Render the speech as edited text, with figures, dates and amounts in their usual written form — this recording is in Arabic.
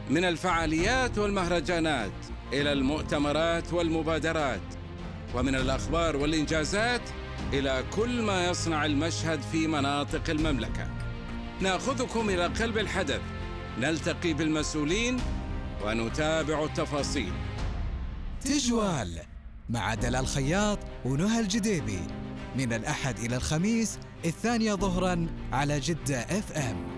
من الفعاليات والمهرجانات إلى المؤتمرات والمبادرات، ومن الأخبار والإنجازات إلى كل ما يصنع المشهد في مناطق المملكة. نأخذكم إلى قلب الحدث، نلتقي بالمسؤولين ونتابع التفاصيل. تجوال مع دلال خياط ونهى الجديبي، من الأحد إلى الخميس 2 ظهراً على جدة FM.